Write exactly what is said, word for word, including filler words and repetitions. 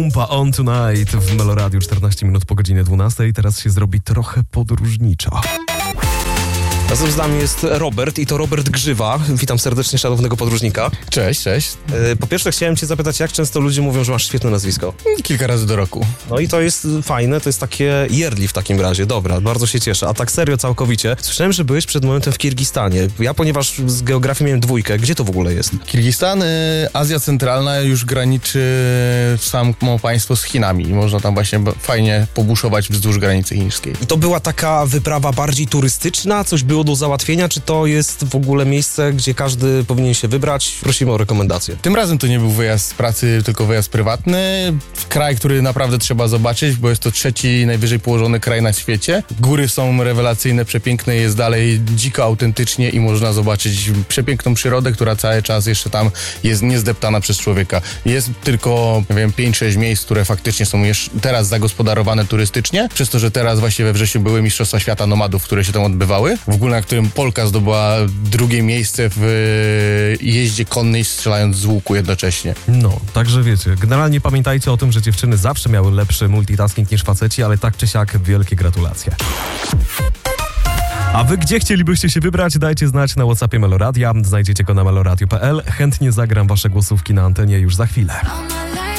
Umpa on tonight w Meloradiu, czternaście minut po godzinie dwunastej. Teraz się zrobi trochę podróżniczo. Razem z nami jest Robert i to Robert Grzywa. Witam serdecznie szanownego podróżnika. Cześć, cześć. Po pierwsze chciałem cię zapytać, jak często ludzie mówią, że masz świetne nazwisko? Kilka razy do roku. No i to jest fajne, to jest takie yearly w takim razie. Dobra, bardzo się cieszę. A tak serio, całkowicie. Słyszałem, że byłeś przed momentem w Kirgistanie. Ja, ponieważ z geografii miałem dwójkę. Gdzie to w ogóle jest? Kirgistan, y, Azja Centralna już graniczy samo państwo z Chinami i można tam właśnie b- fajnie pobuszować wzdłuż granicy chińskiej. I to była taka wyprawa bardziej turystyczna? Coś było do załatwienia? Czy to jest w ogóle miejsce, gdzie każdy powinien się wybrać? Prosimy o rekomendacje. Tym razem to nie był wyjazd z pracy, tylko wyjazd prywatny. Kraj, który naprawdę trzeba zobaczyć, bo jest to trzeci najwyżej położony kraj na świecie. Góry są rewelacyjne, przepiękne, jest dalej dziko, autentycznie i można zobaczyć przepiękną przyrodę, która cały czas jeszcze tam jest niezdeptana przez człowieka. Jest tylko, nie wiem, pięć sześć miejsc, które faktycznie są już teraz zagospodarowane turystycznie, przez to, że teraz właśnie we wrześniu były Mistrzostwa Świata Nomadów, które się tam odbywały. W ogóle na którym Polka zdobyła drugie miejsce w jeździe konnej, strzelając z łuku jednocześnie. No, także wiecie, generalnie pamiętajcie o tym, że dziewczyny zawsze miały lepszy multitasking niż faceci, ale tak czy siak wielkie gratulacje. A wy gdzie chcielibyście się wybrać? Dajcie znać na WhatsAppie Meloradia. Znajdziecie go na meloradio kropka p l. Chętnie zagram wasze głosówki na antenie już za chwilę.